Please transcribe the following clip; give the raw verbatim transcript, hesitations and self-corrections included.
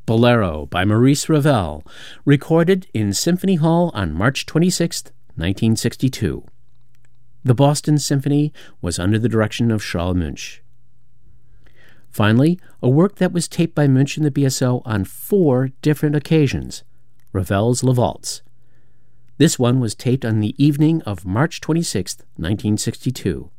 Bolero by Maurice Ravel, recorded in Symphony Hall on March twenty-sixth, nineteen sixty-two. The Boston Symphony was under the direction of Charles Munch. Finally, a work that was taped by Munch and the B S O on four different occasions, Ravel's La Valse. This one was taped on the evening of March twenty-sixth, nineteen sixty-two.